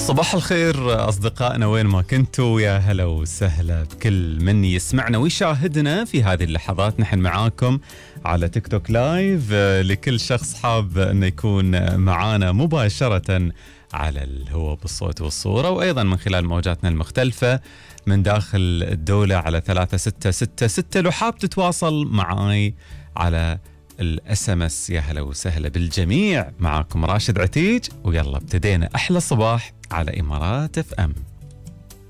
صباح الخير أصدقائنا وين ما كنتوا، يا هلا وسهلا بكل من يسمعنا ويشاهدنا في هذه اللحظات. نحن معاكم على تيك توك لايف، لكل شخص حاب أنه يكون معانا مباشرة على الهواء بالصوت والصورة، وأيضا من خلال موجاتنا المختلفة من داخل الدولة على 3666. لو حاب تتواصل معاي على الSMS يا هلا وسهلا بالجميع. معاكم راشد عتيج، ويلا ابتدينا أحلى صباح على إمارات FM.